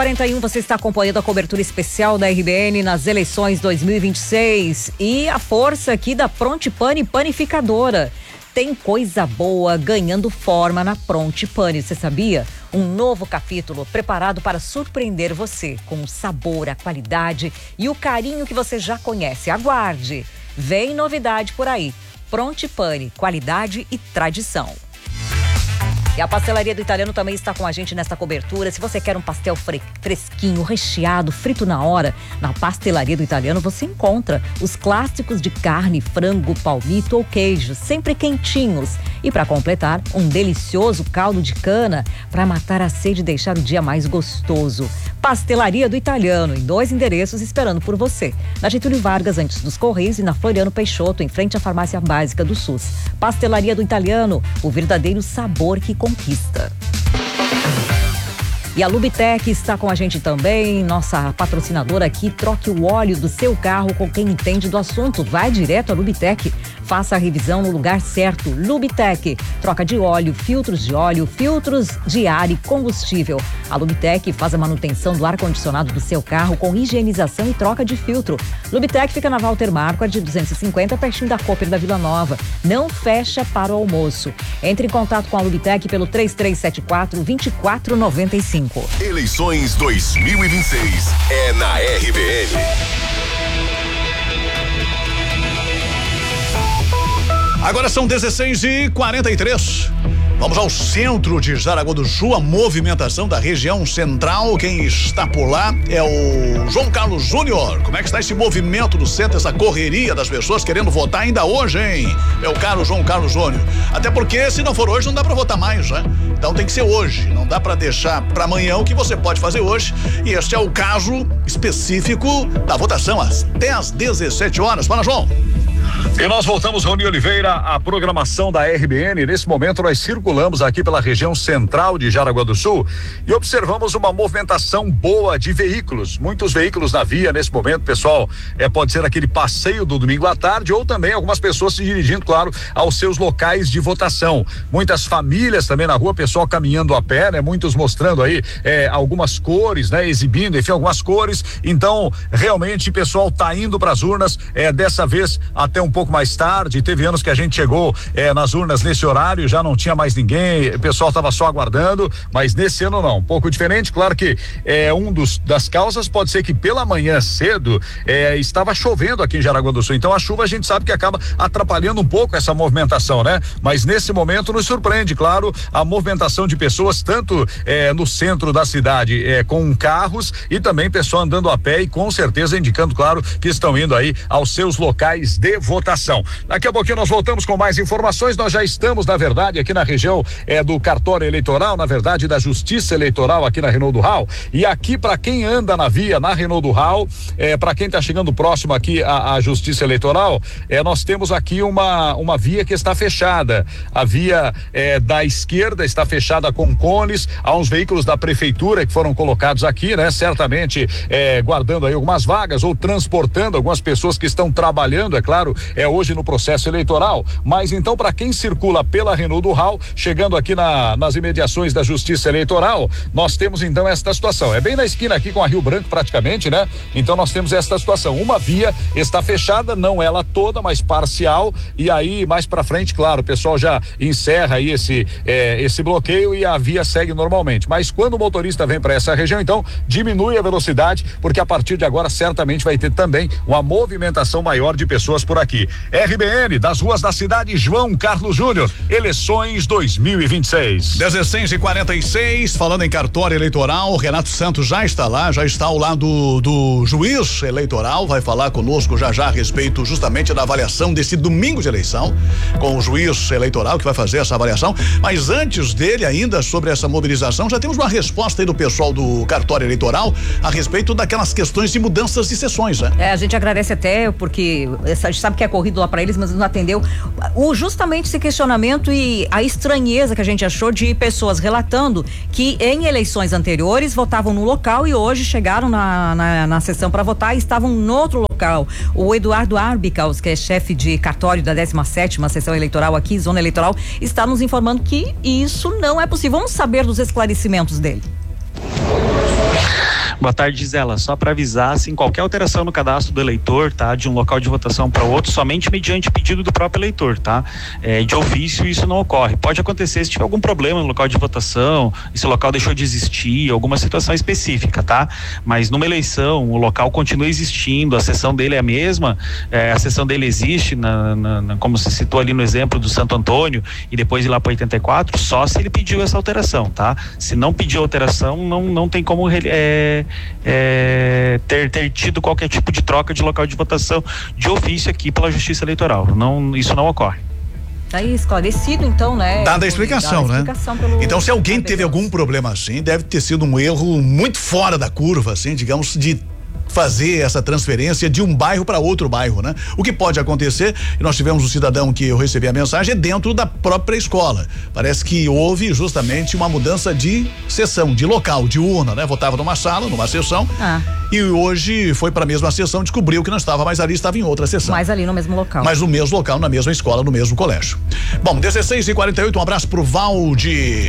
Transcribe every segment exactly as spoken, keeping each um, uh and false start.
quarenta e um, você está acompanhando a cobertura especial da R B N nas eleições dois mil e vinte e seis e a força aqui da Prontipane Panificadora. Tem coisa boa ganhando forma na Prontipane, você sabia? Um novo capítulo preparado para surpreender você com o sabor, a qualidade e o carinho que você já conhece. Aguarde! Vem novidade por aí. Prontipane, qualidade e tradição. E a Pastelaria do Italiano também está com a gente nesta cobertura. Se você quer um pastel fre- fresquinho, recheado, frito na hora, na Pastelaria do Italiano você encontra os clássicos de carne, frango, palmito ou queijo, sempre quentinhos. E para completar, um delicioso caldo de cana para matar a sede e deixar o dia mais gostoso. Pastelaria do Italiano, em dois endereços esperando por você. Na Getúlio Vargas, antes dos Correios, e na Floriano Peixoto, em frente à Farmácia Básica do SUS. Pastelaria do Italiano, o verdadeiro sabor que conquista. E a Lubitec está com a gente também, nossa patrocinadora aqui. Troque o óleo do seu carro com quem entende do assunto. Vai direto à Lubitec. Faça a revisão no lugar certo. Lubitec. Troca de óleo, filtros de óleo, filtros de ar e combustível. A Lubitec faz a manutenção do ar-condicionado do seu carro com higienização e troca de filtro. Lubitec fica na Walter Marquardt de duzentos e cinquenta, pertinho da Cooper da Vila Nova. Não fecha para o almoço. Entre em contato com a Lubitec pelo três três sete quatro, dois quatro nove cinco. Eleições dois mil e vinte e seis é na R B N. Agora são dezesseis e quarenta e três. Vamos ao centro de Jaraguá do Sul, a movimentação da região central. Quem está por lá é o João Carlos Júnior. Como é que está esse movimento do centro, essa correria das pessoas querendo votar ainda hoje, hein? Meu caro João Carlos Júnior. Até porque se não for hoje não dá pra votar mais, né? Então tem que ser hoje, não dá pra deixar pra amanhã o que você pode fazer hoje. E este é o caso específico da votação até às dezessete horas. Fala, João. E nós voltamos, Rony Oliveira, a programação da R B N. Nesse momento nós circulamos aqui pela região central de Jaraguá do Sul e observamos uma movimentação boa de veículos, muitos veículos na via nesse momento, pessoal. É, pode ser aquele passeio do domingo à tarde ou também algumas pessoas se dirigindo, claro, aos seus locais de votação. Muitas famílias também na rua, pessoal caminhando a pé, né? Muitos mostrando aí é, algumas cores, né? Exibindo, enfim, algumas cores. Então, realmente, o pessoal tá indo para as urnas, é, dessa vez até um pouco mais tarde. Teve anos que a gente chegou é, nas urnas nesse horário, já não tinha mais ninguém, o pessoal estava só aguardando, mas nesse ano não, um pouco diferente. Claro que é, um dos das causas pode ser que pela manhã cedo é, estava chovendo aqui em Jaraguá do Sul, então a chuva a gente sabe que acaba atrapalhando um pouco essa movimentação, né? Mas nesse momento nos surpreende, claro, a movimentação de pessoas tanto é, no centro da cidade é, com carros e também pessoal andando a pé e com certeza indicando, claro, que estão indo aí aos seus locais de votação. Daqui a pouquinho nós voltamos com mais informações. Nós já estamos, na verdade, aqui na região é, do cartório eleitoral, na verdade, da Justiça Eleitoral aqui na Renault do Raul. E aqui, para quem anda na via, na Renault do Raul, é, para quem está chegando próximo aqui à, à Justiça Eleitoral, é, nós temos aqui uma, uma via que está fechada. A via é, da esquerda está fechada com cones. Há uns veículos da prefeitura que foram colocados aqui, né? Certamente é, guardando aí algumas vagas ou transportando algumas pessoas que estão trabalhando, é claro, é hoje no processo eleitoral. Mas então, para quem circula pela Renault do Raul, chegando aqui na, nas imediações da Justiça Eleitoral, nós temos então esta situação. É bem na esquina aqui com a Rio Branco praticamente, né? Então nós temos esta situação. Uma via está fechada, não ela toda, mas parcial, e aí mais para frente, claro, o pessoal já encerra aí esse é, esse bloqueio e a via segue normalmente. Mas quando o motorista vem para essa região, então diminui a velocidade, porque a partir de agora certamente vai ter também uma movimentação maior de pessoas por aqui. R B N, das ruas da cidade, João Carlos Júnior, eleições dois mil e vinte e seis. dezesseis e quarenta e seis, falando em cartório eleitoral, Renato Santos já está lá, já está ao lado do juiz eleitoral, vai falar conosco já já a respeito justamente da avaliação desse domingo de eleição, com o juiz eleitoral que vai fazer essa avaliação. Mas antes dele, ainda sobre essa mobilização, já temos uma resposta aí do pessoal do cartório eleitoral a respeito daquelas questões de mudanças de sessões, né? É, a gente agradece até porque a gente sabe que é corrido lá para eles, mas não atendeu. O, justamente esse questionamento e a estranheza que a gente achou de pessoas relatando que em eleições anteriores votavam no local e hoje chegaram na, na, na sessão para votar e estavam no outro local. O Eduardo Arbicaus, que é chefe de cartório da décima sétima sessão eleitoral aqui, zona eleitoral, está nos informando que isso não é possível. Vamos saber dos esclarecimentos dele. Boa tarde, Gisela. Só para avisar, assim, qualquer alteração no cadastro do eleitor, tá, de um local de votação para outro, somente mediante pedido do próprio eleitor, tá? É, de ofício isso não ocorre. Pode acontecer se tiver algum problema no local de votação, esse local deixou de existir, alguma situação específica, tá? Mas numa eleição, o local continua existindo, a sessão dele é a mesma, é, a sessão dele existe, na, na, na, como se citou ali no exemplo do Santo Antônio, e depois ir lá para oitenta e quatro, só se ele pediu essa alteração, tá? Se não pediu alteração, não, não tem como é, É, ter, ter tido qualquer tipo de troca de local de votação de ofício aqui pela Justiça Eleitoral. Não, isso não ocorre. Tá aí esclarecido, então, né? Dada a explicação, né? Explicação pelo... Então, se alguém teve algum problema assim, deve ter sido um erro muito fora da curva, assim, digamos, de fazer essa transferência de um bairro para outro bairro, né? O que pode acontecer, e nós tivemos um cidadão que eu recebi a mensagem, dentro da própria escola. Parece que houve justamente uma mudança de sessão, de local, de urna, né? Votava numa sala, numa sessão, ah. e hoje foi para a mesma sessão, descobriu que não estava mais ali, estava em outra sessão. Mas ali no mesmo local. Mas no mesmo local, na mesma escola, no mesmo colégio. Bom, dezesseis e quarenta e oito, um abraço pro Valde.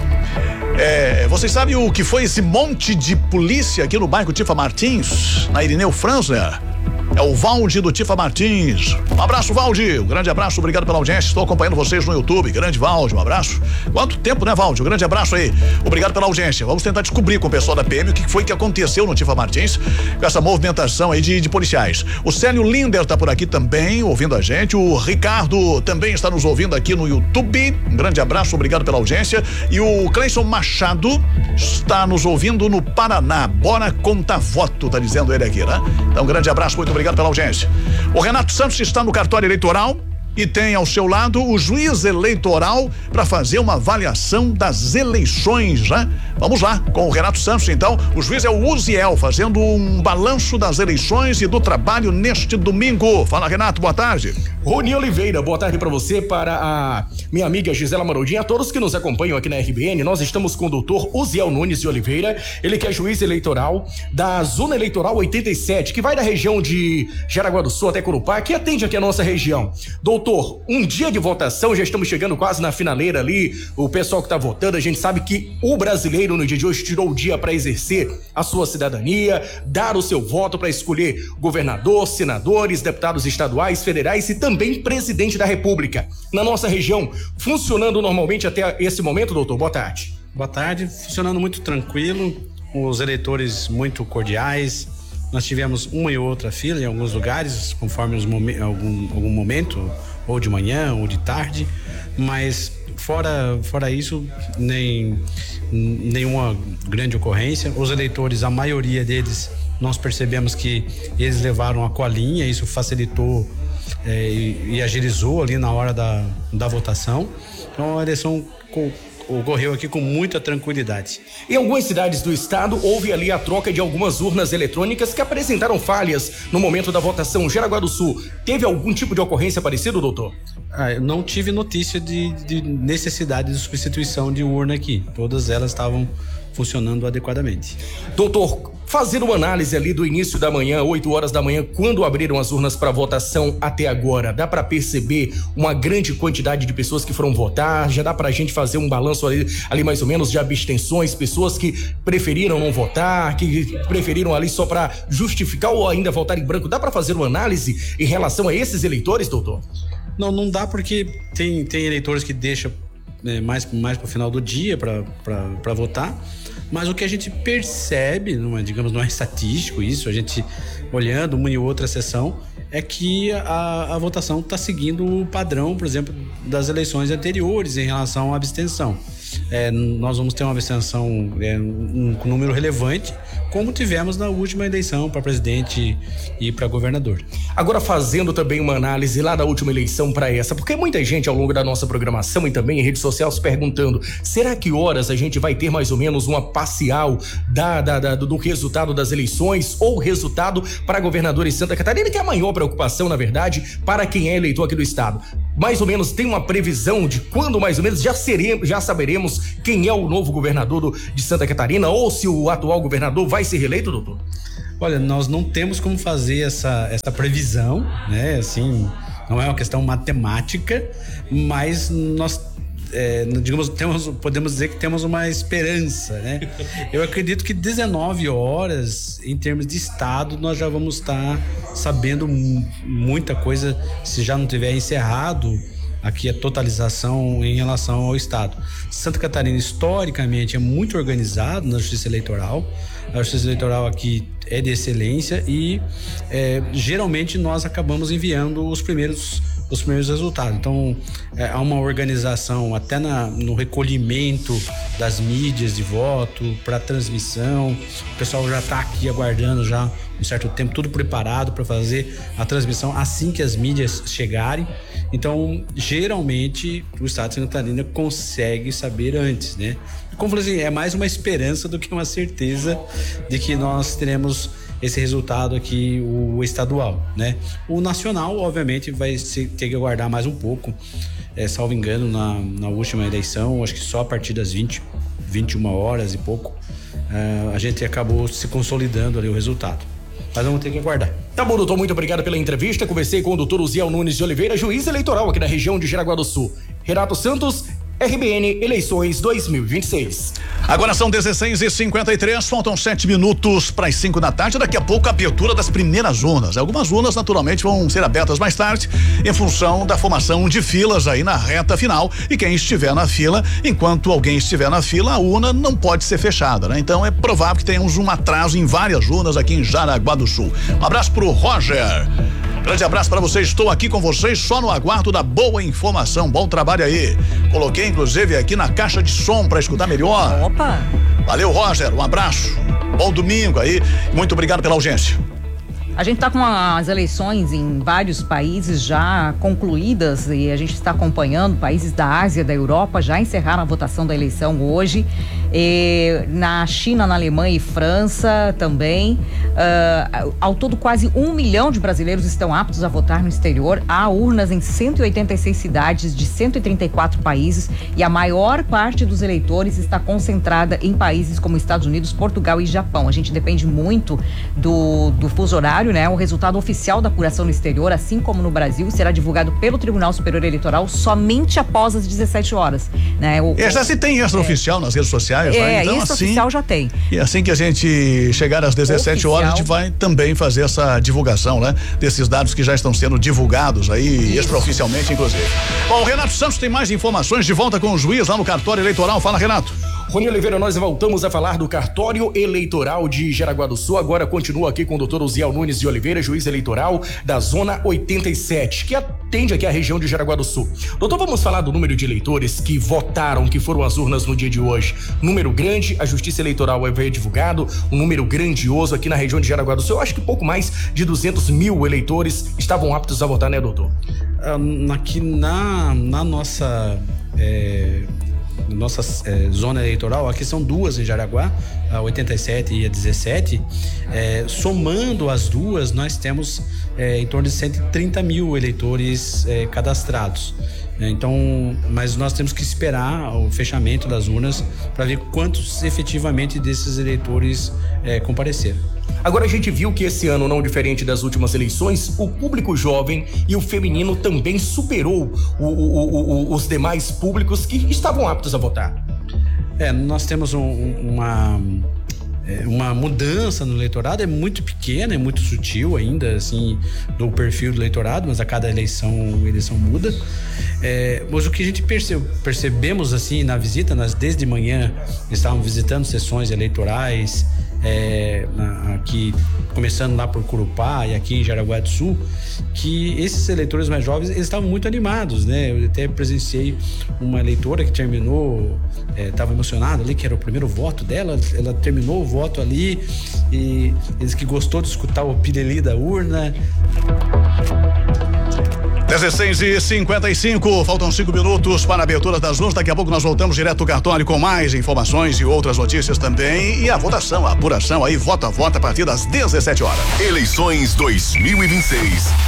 É, vocês sabem o que foi esse monte de polícia aqui no bairro Tifa Martins, na Irineu Franzner? É o Valde do Tifa Martins. Um abraço, Valde. Um grande abraço, obrigado pela audiência. Estou acompanhando vocês no YouTube. Grande Valde, um abraço. Quanto tempo, né, Valde? Um grande abraço aí. Obrigado pela audiência. Vamos tentar descobrir com o pessoal da P M o que foi que aconteceu no Tifa Martins com essa movimentação aí de, de policiais. O Célio Linder tá por aqui também, ouvindo a gente. O Ricardo também está nos ouvindo aqui no YouTube. Um grande abraço, obrigado pela audiência. E o Cleison Machado está nos ouvindo no Paraná. Bora contar voto, tá dizendo ele aqui, né? Então, um grande abraço, muito obrigado pela audiência. O Renato Santos está no cartório eleitoral e tem ao seu lado o juiz eleitoral para fazer uma avaliação das eleições, né? Vamos lá, com o Renato Santos, então. O juiz é o Uziel, fazendo um balanço das eleições e do trabalho neste domingo. Fala, Renato, boa tarde. Rony Oliveira, boa tarde para você, para a minha amiga Gisela Maroldinha, a todos que nos acompanham aqui na R B N. Nós estamos com o doutor Uziel Nunes de Oliveira, ele que é juiz eleitoral da Zona Eleitoral oitenta e sete, que vai da região de Jaraguá do Sul até Corupá, que atende aqui a nossa região. Doutor, um dia de votação, já estamos chegando quase na finaleira ali, o pessoal que está votando, a gente sabe que o brasileiro no dia de hoje tirou o dia para exercer a sua cidadania, dar o seu voto para escolher governador, senadores, deputados estaduais, federais e também Também presidente da República. Na nossa região, funcionando normalmente até esse momento, doutor? Boa tarde. Boa tarde, funcionando muito tranquilo, os eleitores muito cordiais. Nós tivemos uma e outra fila em alguns lugares, conforme os momen- algum, algum momento, ou de manhã ou de tarde, mas fora, fora isso, nem, nenhuma grande ocorrência. Os eleitores, a maioria deles, nós percebemos que eles levaram a colinha, isso facilitou É, e, e agilizou ali na hora da, da votação. Então a eleição co, ocorreu aqui com muita tranquilidade. Em algumas cidades do estado houve ali a troca de algumas urnas eletrônicas que apresentaram falhas no momento da votação. Jaraguá do Sul, teve algum tipo de ocorrência parecida, doutor? Ah, eu não tive notícia de, de necessidade de substituição de urna aqui. Todas elas estavam funcionando adequadamente. Doutor, fazer uma análise ali do início da manhã, oito horas da manhã, quando abriram as urnas para votação até agora, dá para perceber uma grande quantidade de pessoas que foram votar? Já dá pra gente fazer um balanço ali, ali mais ou menos de abstenções, pessoas que preferiram não votar, que preferiram ali só para justificar ou ainda votar em branco? Dá para fazer uma análise em relação a esses eleitores, doutor? Não, não dá, porque tem, tem eleitores que deixam né, mais, mais pro final do dia para votar. Mas o que a gente percebe, não é, digamos, não é estatístico isso, a gente olhando uma e outra sessão, é que a, a votação está seguindo o padrão, por exemplo, das eleições anteriores em relação à abstenção. É, nós vamos ter uma abstenção, é, um, um número relevante, como tivemos na última eleição para presidente e para governador. Agora, fazendo também uma análise lá da última eleição para essa, porque muita gente ao longo da nossa programação e também em redes sociais se perguntando, será que horas a gente vai ter mais ou menos uma parcial da, da, da, do resultado das eleições ou resultado para governador em Santa Catarina, que é a maior preocupação, na verdade, para quem é eleitor aqui do estado? Mais ou menos tem uma previsão de quando mais ou menos já seremos, já saberemos quem é o novo governador do, de Santa Catarina, ou se o atual governador vai ser reeleito, doutor? Olha, nós não temos como fazer essa, essa previsão, né? Assim, não é uma questão matemática, mas nós é, digamos, temos, podemos dizer que temos uma esperança, né? Eu acredito que dezenove horas, em termos de estado, nós já vamos estar sabendo muita coisa, se já não tiver encerrado aqui a totalização em relação ao estado. Santa Catarina, historicamente, é muito organizado na justiça eleitoral. A justiça eleitoral aqui é de excelência e é, geralmente nós acabamos enviando os primeiros os primeiros resultados. Então, é, há uma organização até na, no recolhimento das mídias de voto, para transmissão. O pessoal já está aqui aguardando já um certo tempo, tudo preparado para fazer a transmissão assim que as mídias chegarem. Então, geralmente, o estado de Santa Catarina consegue saber antes, né? Como eu falei assim, é mais uma esperança do que uma certeza de que nós teremos esse resultado aqui, o estadual, né? O nacional, obviamente, vai se, ter que aguardar mais um pouco, é, salvo engano, na, na última eleição, acho que só a partir das vinte, vinte e uma horas e pouco, uh, a gente acabou se consolidando ali o resultado. Mas vamos ter que aguardar. Tá bom, doutor, muito obrigado pela entrevista. Conversei com o doutor Uziel Nunes de Oliveira, juiz eleitoral aqui da região de Jaraguá do Sul. Renato Santos, R B N Eleições dois mil e vinte e seis. Agora são dezesseis e cinquenta e três, faltam sete minutos para as cinco da tarde. Daqui a pouco a abertura das primeiras urnas. Algumas urnas naturalmente vão ser abertas mais tarde, em função da formação de filas aí na reta final. E quem estiver na fila, enquanto alguém estiver na fila, a urna não pode ser fechada, né? Então é provável que tenhamos um atraso em várias urnas aqui em Jaraguá do Sul. Um abraço pro Roger. Grande abraço para vocês, estou aqui com vocês só no aguardo da boa informação. Bom trabalho aí. Coloquei inclusive aqui na caixa de som para escutar melhor. Opa! Valeu, Roger, um abraço. Bom domingo aí. Muito obrigado pela audiência. A gente está com as eleições em vários países já concluídas e a gente está acompanhando. Países da Ásia, da Europa já encerraram a votação da eleição hoje. E na China, na Alemanha e França também. Uh, ao todo, quase um milhão de brasileiros estão aptos a votar no exterior. Há urnas em cento e oitenta e seis cidades de cento e trinta e quatro países e a maior parte dos eleitores está concentrada em países como Estados Unidos, Portugal e Japão. A gente depende muito do, do fuso horário, né? O resultado oficial da apuração no exterior, assim como no Brasil, será divulgado pelo Tribunal Superior Eleitoral somente após as dezessete horas, né? O, é, já se tem extraoficial é, nas redes sociais, é, né? Então, extraoficial assim, já tem. E assim que a gente chegar às dezessete oficial, horas, a gente vai também fazer essa divulgação, né? Desses dados que já estão sendo divulgados aí, extraoficialmente, inclusive. Bom, o Renato Santos tem mais informações, de volta com o juiz lá no cartório eleitoral. Fala, Renato. Rony Oliveira, nós voltamos a falar do cartório eleitoral de Jaraguá do Sul. Agora continua aqui com o doutor Uziel Nunes de Oliveira, juiz eleitoral da zona oitenta e sete, que atende aqui a região de Jaraguá do Sul. Doutor, vamos falar do número de eleitores que votaram, que foram às urnas no dia de hoje. Número grande, a justiça eleitoral vai divulgado, um número grandioso aqui na região de Jaraguá do Sul. Eu acho que pouco mais de duzentos mil eleitores estavam aptos a votar, né, doutor? Um, aqui na, na nossa... É... nossa é, zona eleitoral, aqui são duas em Jaraguá, a oitenta e sete e a dezessete, é, somando as duas, nós temos é, em torno de cento e trinta mil eleitores é, cadastrados. Então, mas nós temos que esperar o fechamento das urnas para ver quantos efetivamente desses eleitores é, compareceram. Agora a gente viu que esse ano, não diferente das últimas eleições, o público jovem e o feminino também superou o, o, o, os demais públicos que estavam aptos a votar. É, nós temos um, uma, uma mudança no eleitorado, é muito pequena, é muito sutil ainda, assim, do perfil do eleitorado, mas a cada eleição, a eleição muda. É, mas o que a gente percebe, percebemos, assim, na visita, nós desde manhã estávamos visitando sessões eleitorais, É, aqui começando lá por Curupá e aqui em Jaraguá do Sul, que esses eleitores mais jovens, eles estavam muito animados, né? Eu até presenciei uma eleitora que terminou, estava é, emocionada ali, que era o primeiro voto dela, ela terminou o voto ali e eles que gostou de escutar o pireli da urna. dezesseis e cinquenta e cinco, faltam cinco minutos para a abertura das urnas. Daqui a pouco nós voltamos direto do cartório com mais informações e outras notícias também. E a votação, a apuração aí, voto a voto a partir das dezessete horas. Eleições dois mil e vinte e seis.